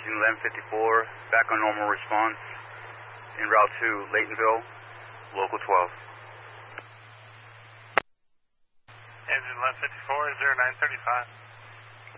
Engine 1154, back on normal response, en route to Laytonville, local 12. Engine 1154, 0935.